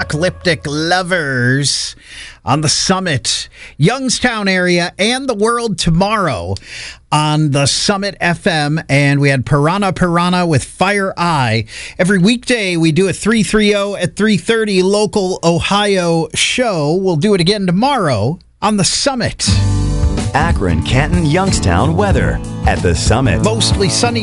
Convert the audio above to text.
apocalyptic lovers on the Summit, Youngstown area, and the world tomorrow on the Summit FM. And we had Piranha with Fire Eye. Every weekday we do a 330 at 3:30 local Ohio show. We'll do it again tomorrow on the Summit. Akron, Canton, Youngstown weather at the Summit. Mostly sunny